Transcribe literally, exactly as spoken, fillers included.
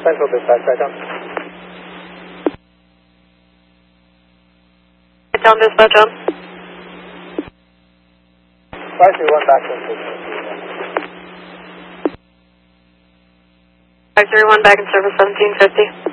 Central Dispatch, right down. Right down dispatch on. five three one back in service. five three one back in service seventeen fifty.